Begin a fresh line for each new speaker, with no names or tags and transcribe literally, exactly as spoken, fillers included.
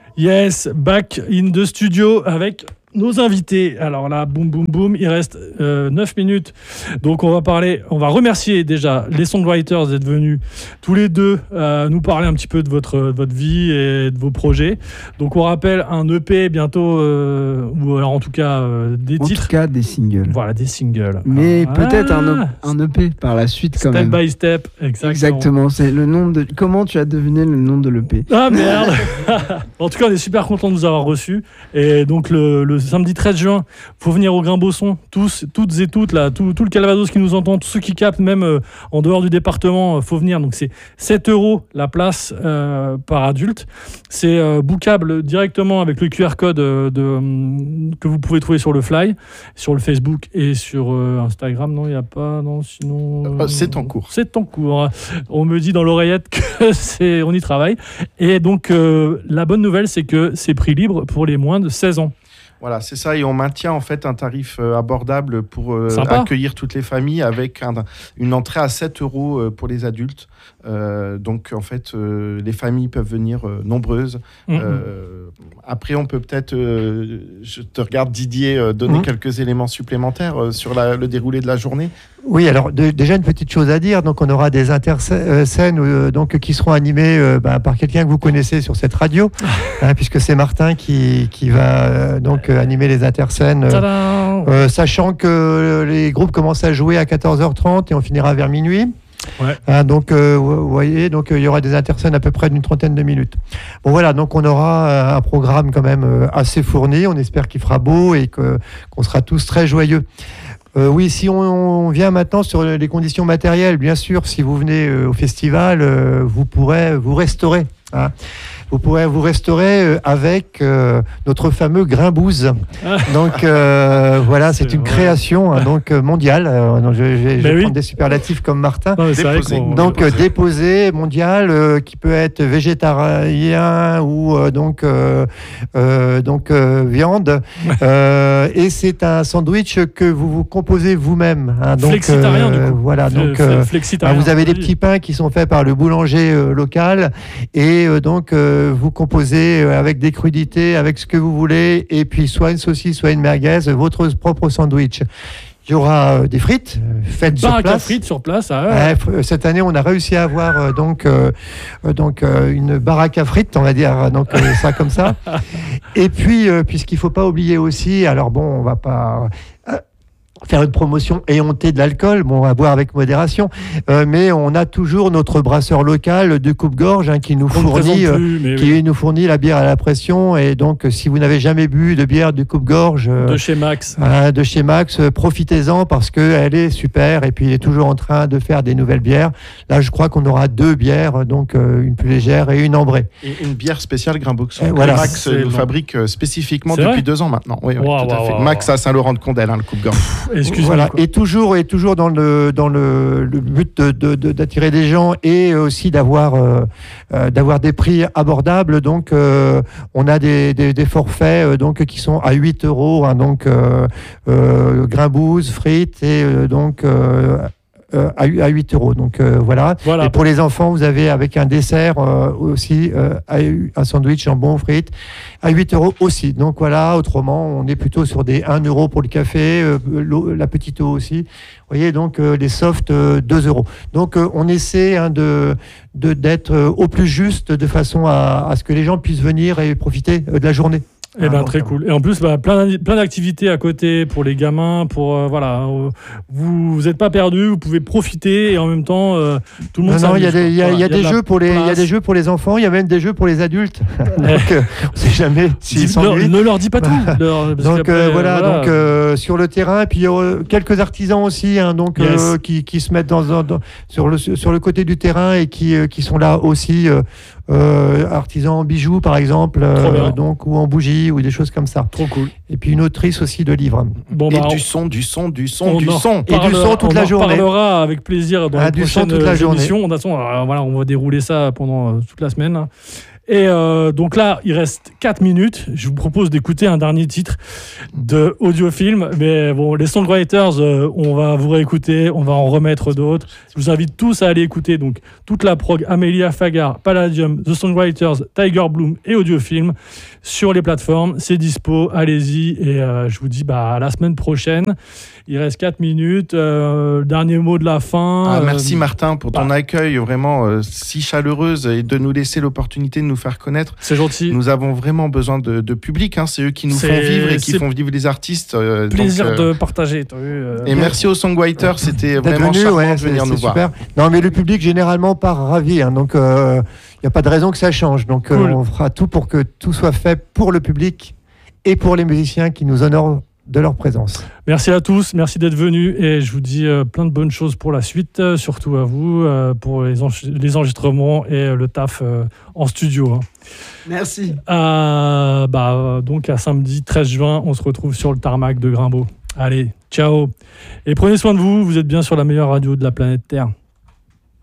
Yes, back in the studio avec nos invités. Alors là, boum, boum, boum, il reste euh, neuf minutes. Donc on va parler, on va remercier déjà les songwriters d'être venus tous les deux euh, nous parler un petit peu de votre, de votre vie et de vos projets. Donc on rappelle un E P bientôt, euh, ou alors en tout cas euh, des
en
titres.
En tout cas des singles.
Voilà, des singles.
Mais
ah,
peut-être un, un E P par la suite quand
step
même.
Step by step, exactement.
Exactement, c'est le nom de... Comment tu as deviné le nom de l'E P?
Ah merde. En tout cas, on est super content de vous avoir reçus. Et donc le, le samedi treize juin, faut venir au Grain-Bosson, tous, toutes et toutes là, tout, tout le Calvados qui nous entend, tous ceux qui captent même euh, en dehors du département, euh, faut venir. Donc c'est sept euros la place euh, par adulte. C'est euh, bookable directement avec le Q R code euh, de, euh, que vous pouvez trouver sur le fly, sur le Facebook et sur euh, Instagram. Non, il n'y a pas, non, sinon.
Euh, c'est en cours.
C'est en cours. On me dit dans l'oreillette que c'est, on y travaille. Et donc euh, la bonne nouvelle, c'est que c'est prix libre pour les moins de seize ans.
Voilà, c'est ça. Et on maintient en fait un tarif euh, abordable pour euh, accueillir toutes les familles avec un, une entrée à sept euros euh, pour les adultes. Euh, donc en fait, euh, les familles peuvent venir euh, nombreuses. Mmh. Euh, après, on peut peut-être, euh, je te regarde Didier, euh, donner mmh. quelques éléments supplémentaires euh, sur la, le déroulé de la journée.
Oui, alors de, déjà une petite chose à dire. Donc on aura des interscènes euh, donc qui seront animées euh, bah, par quelqu'un que vous connaissez sur cette radio, hein, puisque c'est Martin qui qui va euh, donc euh, animer les interscènes, euh, euh, sachant que les groupes commencent à jouer à quatorze heures trente et on finira vers minuit. Ouais. Hein, donc euh, vous voyez, donc il euh, y aura des interscènes à peu près d'une trentaine de minutes. Bon voilà, donc on aura euh, un programme quand même euh, assez fourni. On espère qu'il fera beau et que qu'on sera tous très joyeux. Euh, oui, si on, on vient maintenant sur les conditions matérielles, bien sûr, si vous venez euh, au festival, euh, vous pourrez vous restaurer. Hein. Vous pourrez vous restaurer avec euh, notre fameux Grimbouze. Donc euh, voilà, c'est, c'est une vrai. création hein, donc mondiale. Euh, donc, je, je, je vais oui. prendre des superlatifs comme Martin. Non, déposé. Donc déposé, déposé mondial, euh, qui peut être végétarien ou euh, donc euh, euh, donc euh, viande. Euh, et c'est un sandwich que vous vous composez vous-même. Hein, donc
flexitarien
euh,
du coup.
Donc euh, hein, vous avez des petits pains qui sont faits par le boulanger euh, local et euh, donc euh, vous composez avec des crudités, avec ce que vous voulez, et puis soit une saucisse, soit une merguez, votre propre sandwich. Il y aura euh, des frites faites sur place.
Baraque à frites sur place. Ah ouais.
euh, cette année, on a réussi à avoir euh, donc euh, donc euh, une baraque à frites, on va dire donc euh, ça comme ça. Et puis, euh, puisqu'il faut pas oublier aussi, alors bon, on va pas euh, faire une promotion éhontée de l'alcool, bon, on va boire avec modération, euh, mais on a toujours notre brasseur local de coupe-gorge hein, qui nous on fournit, plus, euh, qui oui. nous fournit la bière à la pression. Et donc, si vous n'avez jamais bu de bière de coupe-gorge euh,
de chez Max,
euh, de chez Max, euh, profitez-en parce que elle est super. Et puis, il est toujours en train de faire des nouvelles bières. Là, je crois qu'on aura deux bières, donc euh, une plus légère et une ambrée.
Et une bière spéciale Grimbosson.
Euh, voilà.
Max le bon. fabrique spécifiquement
c'est
depuis
vrai
deux ans maintenant. Oui, oui,
wow,
tout à
wow,
fait.
wow,
Max
wow.
à Saint-Laurent-de-Condel, hein, le coupe-gorge.
Excuse-moi.
Voilà. Et toujours, et toujours dans le dans le, le but de, de, de, d'attirer des gens et aussi d'avoir euh, euh, d'avoir des prix abordables. Donc, euh, on a des, des, des forfaits euh, donc qui sont à huit euros. Hein, donc, euh, euh, Grimbouze, frites et euh, donc. Euh, Euh, à huit euros. Donc euh, voilà. voilà. Et pour les enfants, vous avez avec un dessert euh, aussi euh, un sandwich jambon frites à huit euros aussi. Donc voilà, autrement, on est plutôt sur des un euro pour le café, euh, la petite eau aussi. Vous voyez, donc euh, les softs, euh, deux euros. Donc euh, on essaie hein, de, de, d'être euh, au plus juste de façon à, à ce que les gens puissent venir et profiter euh, de la journée.
Eh ben, très cool. Et en plus, bah, plein, plein d'activités à côté pour les gamins. Pour, euh, voilà, euh, vous n'êtes pas perdus, vous pouvez profiter et en même temps, euh, tout le monde
s'amuse. Non, il y a des, y a, voilà, y a des jeux pour les, il y a des jeux pour les enfants, il y a même des jeux pour les adultes. Donc, euh, on ne sait jamais s'ils s'ennuient.
Ne leur dis pas tout. leur,
donc euh, voilà, voilà. Donc euh, sur le terrain, et puis euh, quelques artisans aussi, hein, donc yes. euh, qui, qui se mettent dans, dans, dans, sur le sur le côté du terrain et qui euh, qui sont là aussi. Euh, Euh, artisans en bijoux par exemple, euh, donc ou en bougies ou des choses comme ça.
Trop cool.
Et puis une autrice aussi de livres.
Bon, et bah, du on... son, du son, du son, du son.
Et du son toute
on
la journée.
On en parlera avec plaisir dans
ah,
les prochaines
toute la
émissions.
Journée.
On, a, on, voilà, on va dérouler ça pendant euh, toute la semaine. Et euh, donc là, il reste quatre minutes. Je vous propose d'écouter un dernier titre de Audiofilm. Mais bon, les Songwriters, euh, on va vous réécouter, on va en remettre d'autres. Je vous invite tous à aller écouter donc toute la prog Amelia Fagar, Palladium, The Songwriters, Tiger Bloom et Audiofilm sur les plateformes. C'est dispo, allez-y. Et euh, je vous dis bah, à la semaine prochaine. Il reste quatre minutes. Euh, dernier mot de la fin.
Ah, merci
euh,
Martin pour ton
bah,
accueil vraiment euh, si chaleureuse et de nous laisser l'opportunité de nous faire connaître.
C'est gentil.
Nous avons vraiment besoin de, de public. Hein. C'est eux qui nous
C'est,
font vivre et qui
c'est
font vivre les artistes. Euh,
plaisir
donc, euh,
de partager. T'as vu, euh,
et merci aux Songwriters. C'était vraiment
venu,
charmant
ouais,
de venir
c'est,
nous
c'est
voir.
super. Non, mais le public généralement part ravi. Hein, donc, il euh, n'y a pas de raison que ça change. Donc,
Cool.
euh, on fera tout pour que tout soit fait pour le public et pour les musiciens qui nous honorent de leur présence.
Merci à tous, merci d'être venus et je vous dis euh, plein de bonnes choses pour la suite, euh, surtout à vous euh, pour les, en- les enregistrements et euh, le taf euh, en studio. Hein.
Merci.
Euh, bah, donc à samedi treize juin, on se retrouve sur le tarmac de Grimbaud. Allez, ciao et prenez soin de vous, vous êtes bien sur la meilleure radio de la planète Terre.